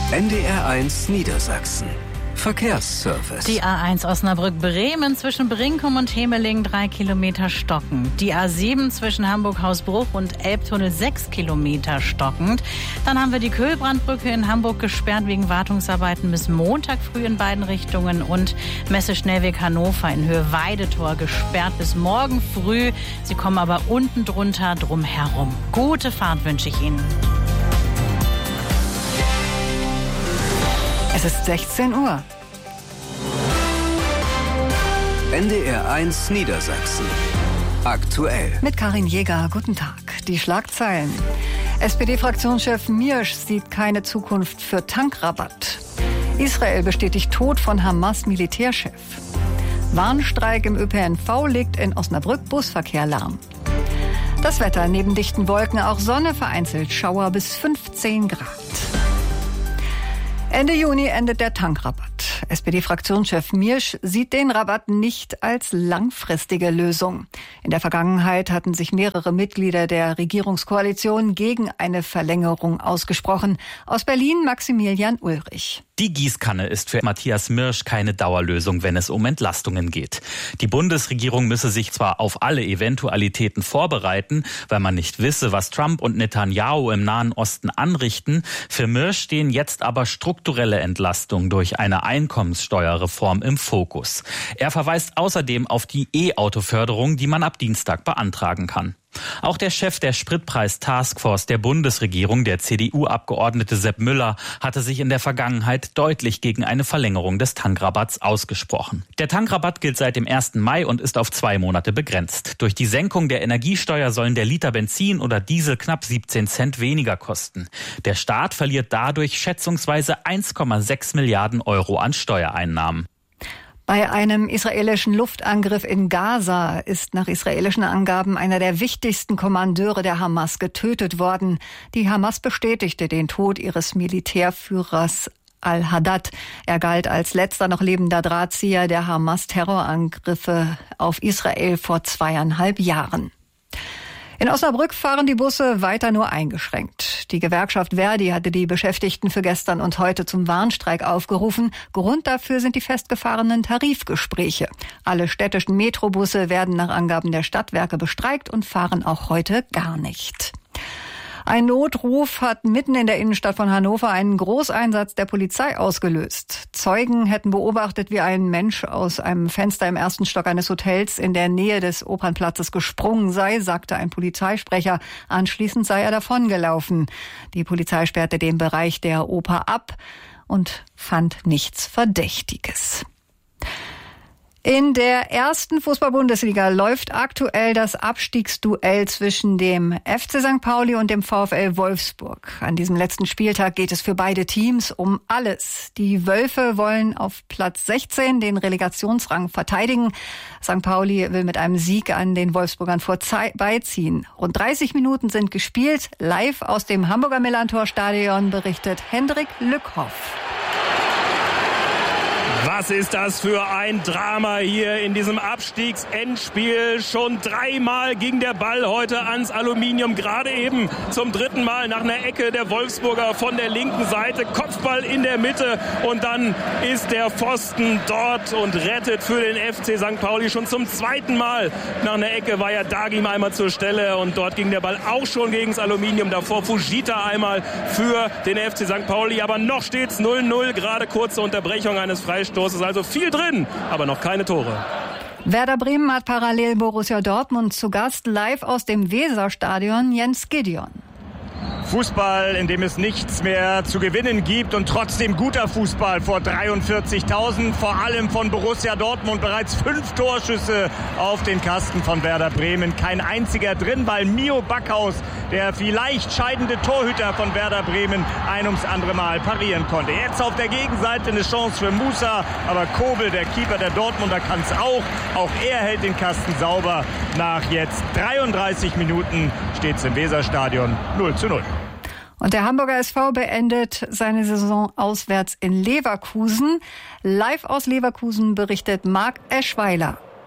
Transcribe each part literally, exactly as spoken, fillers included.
N D R eins Niedersachsen. Verkehrsservice. Die A eins Osnabrück-Bremen zwischen Brinkum und Hemeling drei Kilometer stockend. Die A sieben zwischen Hamburg-Hausbruch und Elbtunnel sechs Kilometer stockend. Dann haben wir die Köhlbrandbrücke in Hamburg gesperrt wegen Wartungsarbeiten bis Montag früh in beiden Richtungen und Messe-Schnellweg Hannover in Höhe Weidetor gesperrt bis morgen früh. Sie kommen aber unten drunter drum herum. Gute Fahrt wünsche ich Ihnen. Es ist sechzehn Uhr. N D R eins Niedersachsen. Aktuell. Mit Karin Jäger, guten Tag. Die Schlagzeilen. S P D-Fraktionschef Miersch sieht keine Zukunft für Tankrabatt. Israel bestätigt Tod von Hamas-Militärchef. Warnstreik im Ö P N V legt in Osnabrück Busverkehr lahm. Das Wetter, neben dichten Wolken auch Sonne, vereinzelt Schauer bis fünfzehn Grad. Ende Juni endet der Tankrabatt. S P D-Fraktionschef Miersch sieht den Rabatt nicht als langfristige Lösung. In der Vergangenheit hatten sich mehrere Mitglieder der Regierungskoalition gegen eine Verlängerung ausgesprochen. Aus Berlin Maximilian Ulrich. Die Gießkanne ist für Matthias Miersch keine Dauerlösung, wenn es um Entlastungen geht. Die Bundesregierung müsse sich zwar auf alle Eventualitäten vorbereiten, weil man nicht wisse, was Trump und Netanyahu im Nahen Osten anrichten. Für Miersch stehen jetzt aber strukturelle Entlastungen durch eine Einkommenssteuerreform im Fokus. Er verweist außerdem auf die E-Auto-Förderung, die man ab Dienstag beantragen kann. Auch der Chef der Spritpreis-Taskforce der Bundesregierung, der C D U-Abgeordnete Sepp Müller, hatte sich in der Vergangenheit deutlich gegen eine Verlängerung des Tankrabatts ausgesprochen. Der Tankrabatt gilt seit dem ersten Mai und ist auf zwei Monate begrenzt. Durch die Senkung der Energiesteuer sollen der Liter Benzin oder Diesel knapp siebzehn Cent weniger kosten. Der Staat verliert dadurch schätzungsweise eins Komma sechs Milliarden Euro an Steuereinnahmen. Bei einem israelischen Luftangriff in Gaza ist nach israelischen Angaben einer der wichtigsten Kommandeure der Hamas getötet worden. Die Hamas bestätigte den Tod ihres Militärführers al-Haddad. Er galt als letzter noch lebender Drahtzieher der Hamas-Terrorangriffe auf Israel vor zweieinhalb Jahren. In Osnabrück fahren die Busse weiter nur eingeschränkt. Die Gewerkschaft Verdi hatte die Beschäftigten für gestern und heute zum Warnstreik aufgerufen. Grund dafür sind die festgefahrenen Tarifgespräche. Alle städtischen Metrobusse werden nach Angaben der Stadtwerke bestreikt und fahren auch heute gar nicht. Ein Notruf hat mitten in der Innenstadt von Hannover einen Großeinsatz der Polizei ausgelöst. Zeugen hätten beobachtet, wie ein Mensch aus einem Fenster im ersten Stock eines Hotels in der Nähe des Opernplatzes gesprungen sei, sagte ein Polizeisprecher. Anschließend sei er davongelaufen. Die Polizei sperrte den Bereich der Oper ab und fand nichts Verdächtiges. In der ersten Fußball-Bundesliga läuft aktuell das Abstiegsduell zwischen dem F C Sankt Pauli und dem VfL Wolfsburg. An diesem letzten Spieltag geht es für beide Teams um alles. Die Wölfe wollen auf Platz sechzehn den Relegationsrang verteidigen. Sankt Pauli will mit einem Sieg an den Wolfsburgern vorbeiziehen. Rund dreißig Minuten sind gespielt. Live aus dem Hamburger Millantor-Stadion berichtet Hendrik Lückhoff. Was ist das für ein Drama hier in diesem Abstiegsendspiel? Schon dreimal ging der Ball heute ans Aluminium, gerade eben zum dritten Mal nach einer Ecke der Wolfsburger von der linken Seite. Kopfball in der Mitte und dann ist der Pfosten dort und rettet für den F C Sankt Pauli. Schon zum zweiten Mal nach einer Ecke war ja Dagim einmal zur Stelle und dort ging der Ball auch schon gegen das Aluminium. Davor Fujita einmal für den F C Sankt Pauli, aber noch steht's null null, gerade kurze Unterbrechung eines Freistoßes. Es ist also viel drin, aber noch keine Tore. Werder Bremen hat parallel Borussia Dortmund zu Gast, live aus dem Weserstadion Jens Gideon. Fußball, in dem es nichts mehr zu gewinnen gibt und trotzdem guter Fußball vor dreiundvierzigtausend, vor allem von Borussia Dortmund. Bereits fünf Torschüsse auf den Kasten von Werder Bremen, kein einziger drin, weil Mio Backhaus, der vielleicht scheidende Torhüter von Werder Bremen, ein ums andere Mal parieren konnte. Jetzt auf der Gegenseite eine Chance für Musa, aber Kobel, der Keeper der Dortmunder, kann es auch. Auch er hält den Kasten sauber. Nach jetzt dreiunddreißig Minuten steht es im Weserstadion null zu null. Und der Hamburger S V beendet seine Saison auswärts in Leverkusen. Live aus Leverkusen berichtet Marc Eschweiler.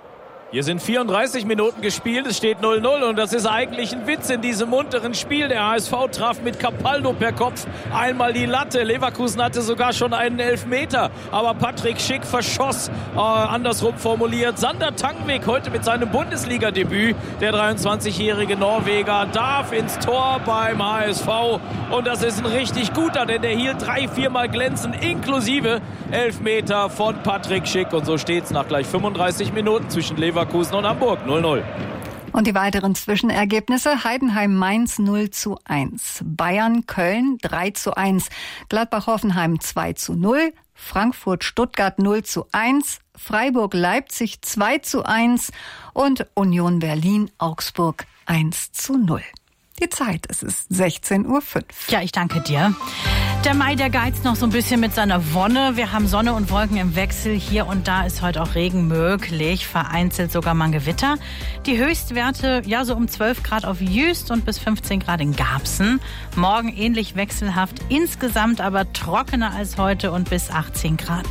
Hier sind vierunddreißig Minuten gespielt, es steht null null und das ist eigentlich ein Witz in diesem munteren Spiel. Der H S V traf mit Capaldo per Kopf einmal die Latte. Leverkusen hatte sogar schon einen Elfmeter, aber Patrick Schick verschoss, äh, andersrum formuliert. Sander Tangvik heute mit seinem Bundesliga-Debüt. Der dreiundzwanzigjährige Norweger darf ins Tor beim H S V und das ist ein richtig guter, denn der hielt drei, viermal glänzen, inklusive Elfmeter von Patrick Schick und so steht es nach gleich fünfunddreißig Minuten zwischen Leverkusen Leverkusen und Hamburg null null. Und die weiteren Zwischenergebnisse: Heidenheim-Mainz null zu eins, Bayern-Köln drei zu eins, Gladbach-Hoffenheim zwei zu null, Frankfurt-Stuttgart null zu eins, Freiburg-Leipzig zwei zu eins und Union Berlin-Augsburg eins zu null. Die Zeit, es ist sechzehn Uhr fünf. Ja, ich danke dir. Der Mai, der geizt noch so ein bisschen mit seiner Wonne. Wir haben Sonne und Wolken im Wechsel. Hier und da ist heute auch Regen möglich, vereinzelt sogar mal ein Gewitter. Die Höchstwerte, ja, so um zwölf Grad auf Jüst und bis fünfzehn Grad in Garbsen. Morgen ähnlich wechselhaft, insgesamt aber trockener als heute und bis achtzehn Grad.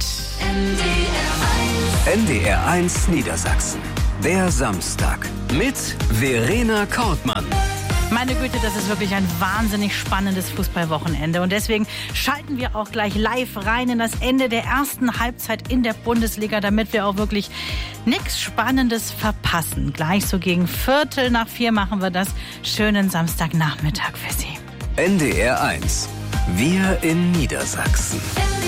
N D R eins Niedersachsen. Der Samstag mit Verena Kortmann. Meine Güte, das ist wirklich ein wahnsinnig spannendes Fußballwochenende. Und deswegen schalten wir auch gleich live rein in das Ende der ersten Halbzeit in der Bundesliga, damit wir auch wirklich nichts Spannendes verpassen. Gleich so gegen Viertel nach vier machen wir das. Schönen Samstagnachmittag für Sie. N D R eins. Wir in Niedersachsen.